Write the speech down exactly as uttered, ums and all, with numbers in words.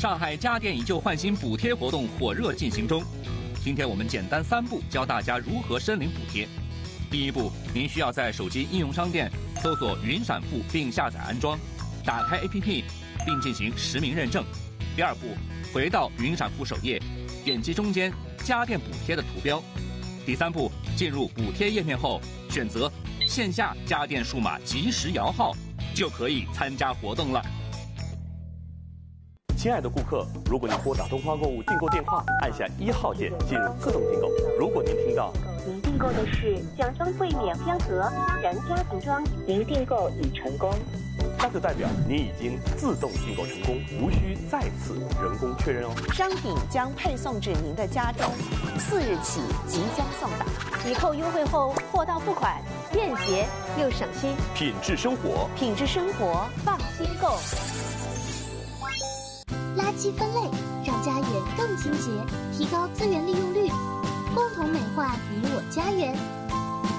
上海家电以旧换新补贴活动火热进行中。今天我们简单三步教大家如何申领补贴。第一步，您需要在手机应用商店搜索云闪付并下载安装，打开 A P P 并进行实名认证。第二步，回到云闪付首页，点击中间家电补贴的图标。第三步，进入补贴页面后，选择线下家电数码即时摇号，就可以参加活动了。 亲爱的顾客，如果您拨打东方购物订购电话，按下一号键进入自动订购。如果您听到您订购的是奖装柜免标盒全家瓶装，您订购已成功， 那就代表您已经自动订购成功，无需再次人工确认哦。 商品将配送至您的家中，次日起即将送达。 抵扣优惠后，货到付款，便捷又省心。 品质生活， 品质生活， 放心购。 垃圾分类，让家园更清洁，提高资源利用